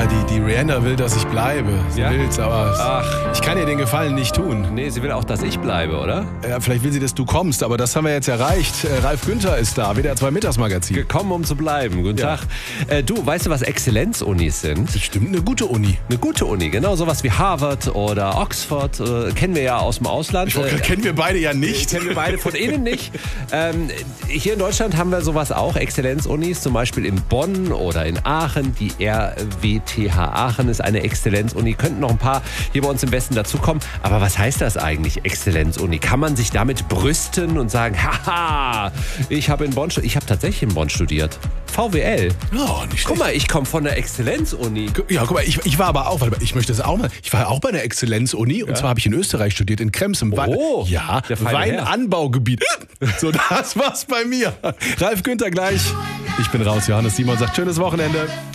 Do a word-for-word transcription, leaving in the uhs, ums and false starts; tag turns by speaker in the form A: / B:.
A: Ja, die, die Rihanna will, dass ich bleibe. Sie
B: Ja?
A: will's, aber
B: Ach.
A: ich kann ihr den Gefallen nicht tun.
B: Nee, sie will auch, dass ich bleibe, oder?
A: Ja, vielleicht will sie, dass du kommst, aber das haben wir jetzt erreicht. Äh, Ralf Günther ist da, W D R zwei Mittagsmagazin.
B: Gekommen, um zu bleiben. Guten
A: Ja.
B: Tag. Äh, du, weißt du, was Exzellenzunis sind?
A: Bestimmt eine gute Uni.
B: Eine gute Uni, genau, sowas wie Harvard oder Oxford, äh, kennen wir ja aus dem Ausland.
A: Ich wollte-
B: Äh,
A: kennen wir beide ja nicht.
B: Kennen wir beide von innen nicht. Ähm, hier in Deutschland haben wir sowas auch, Exzellenzunis, zum Beispiel in Bonn oder in Aachen. Die R W T H Aachen ist eine Exzellenzuni. Könnten noch ein paar hier bei uns im Westen dazukommen. Aber was heißt das eigentlich, Exzellenzuni? Kann man sich damit brüsten und sagen, haha, ich habe in Bonn, stu- ich habe tatsächlich in Bonn studiert. V W L.
A: Ja, nicht
B: Guck
A: schlecht.
B: mal, ich komme von der Exzellenzuni.
A: Ja, guck mal, ich, ich war aber auch, warte mal, ich möchte das auch mal, ich war auch bei einer Exzellenzuni und zwar habe ich in Österreich studiert, in Krems im Wein,
B: Oh,
A: ja,
B: der feine Herr.
A: Weinanbaugebiet. So, das war's bei mir. Ralf Günther gleich. Ich bin raus, Johannes Simon sagt schönes Wochenende.